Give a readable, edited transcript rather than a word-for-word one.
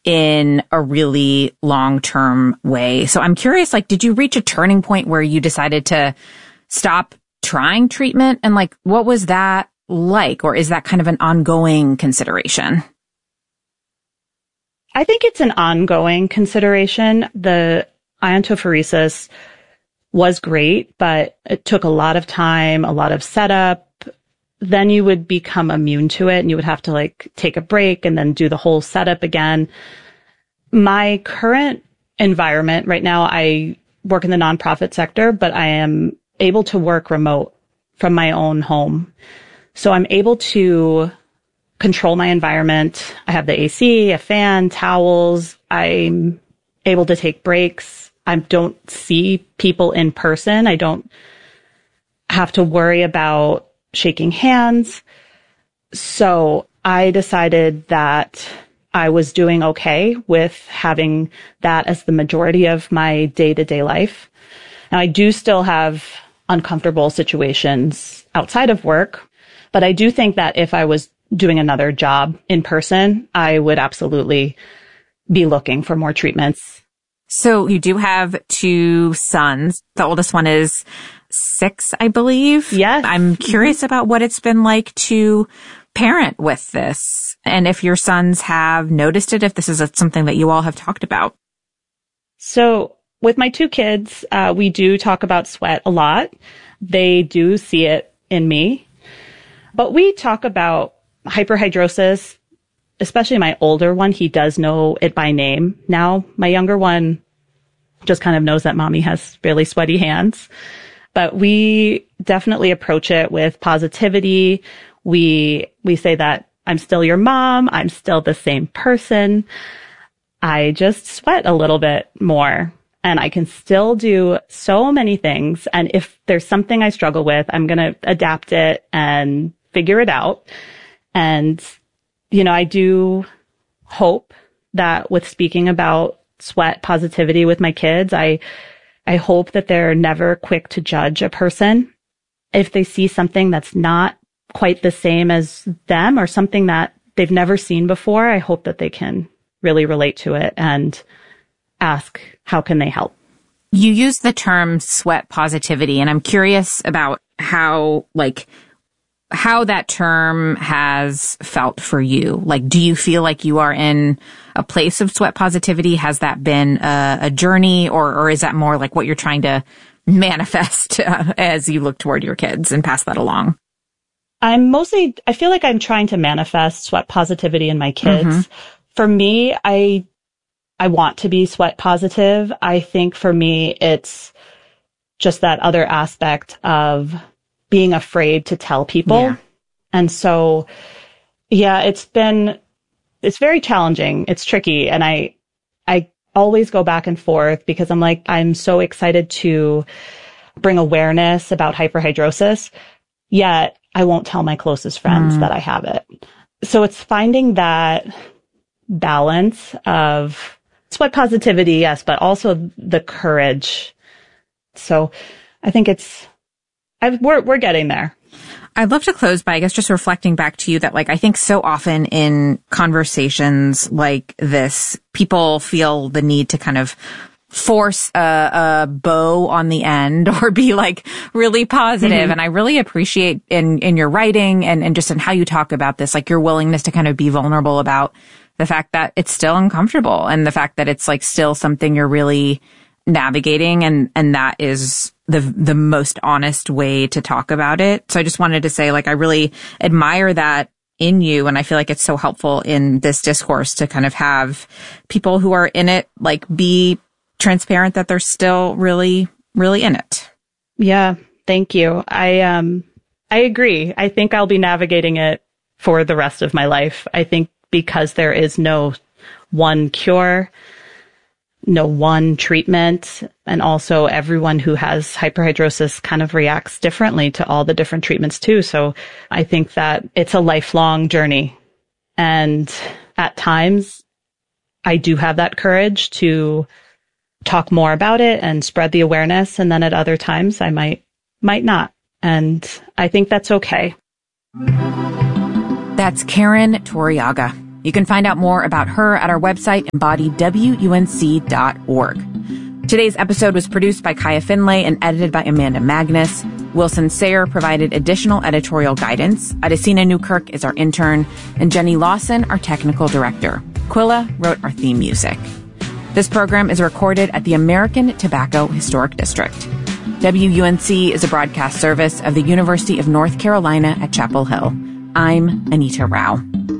in a really long-term way. So I'm curious, like, did you reach a turning point where you decided to stop trying treatment? And like, what was that like? Or is that kind of an ongoing consideration? I think it's an ongoing consideration. The iontophoresis was great, but it took a lot of time, a lot of setup. Then you would become immune to it and you would have to like take a break and then do the whole setup again. My current environment right now, I work in the nonprofit sector, but I am able to work remote from my own home. So I'm able to control my environment. I have the AC, a fan, towels. I'm able to take breaks. I don't see people in person. I don't have to worry about shaking hands. So I decided that I was doing okay with having that as the majority of my day-to-day life. Now, I do still have uncomfortable situations outside of work, but I do think that if I was doing another job in person, I would absolutely be looking for more treatments. So you do have 2 sons. The oldest one is 6, I believe. Yes. I'm curious about what it's been like to parent with this and if your sons have noticed it, if this is something that you all have talked about. So with my 2 kids, we do talk about sweat a lot. They do see it in me, but we talk about hyperhidrosis, especially my older one. He does know it by name. Now, my younger one just kind of knows that mommy has really sweaty hands. But we definitely approach it with positivity. We say that I'm still your mom. I'm still the same person. I just sweat a little bit more and I can still do so many things. And if there's something I struggle with, I'm going to adapt it and figure it out. And, you know, I do hope that with speaking about sweat positivity with my kids, I hope that they're never quick to judge a person. If they see something that's not quite the same as them or something that they've never seen before, I hope that they can really relate to it and ask, how can they help? You use the term sweat positivity, and I'm curious about how that term has felt for you. Like, do you feel like you are in a place of sweat positivity? Has that been a journey, or is that more like what you're trying to manifest as you look toward your kids and pass that along? I feel like I'm trying to manifest sweat positivity in my kids. Mm-hmm. For me, I want to be sweat positive. I think for me, it's just that other aspect of being afraid to tell people. Yeah. And so, yeah, it's very challenging. It's tricky. And I always go back and forth because I'm so excited to bring awareness about hyperhidrosis, yet I won't tell my closest friends that I have it. So it's finding that balance of sweat positivity, yes, but also the courage. So I think we're getting there. I'd love to close by, I guess, just reflecting back to you that, like, I think so often in conversations like this, people feel the need to kind of force a bow on the end or be like really positive. Mm-hmm. And I really appreciate in your writing and just in how you talk about this, like your willingness to kind of be vulnerable about the fact that it's still uncomfortable and the fact that it's like still something you're really navigating, and that is the most honest way to talk about it. So I just wanted to say, like, I really admire that in you, and I feel like it's so helpful in this discourse to kind of have people who are in it, like, be transparent that they're still really, really in it. Yeah, thank you. I agree. I think I'll be navigating it for the rest of my life. I think because there is no one cure, no one treatment, and also everyone who has hyperhidrosis kind of reacts differently to all the different treatments too. So I think that it's a lifelong journey. And at times I do have that courage to talk more about it and spread the awareness. And then at other times I might not. And I think that's okay. That's Karen Torreaga. You can find out more about her at our website, embodiedwunc.org. Today's episode was produced by Kaya Finlay and edited by Amanda Magnus. Wilson Sayer provided additional editorial guidance. Adesina Newkirk is our intern, and Jenny Lawson, our technical director. Quilla wrote our theme music. This program is recorded at the American Tobacco Historic District. WUNC is a broadcast service of the University of North Carolina at Chapel Hill. I'm Anita Rao.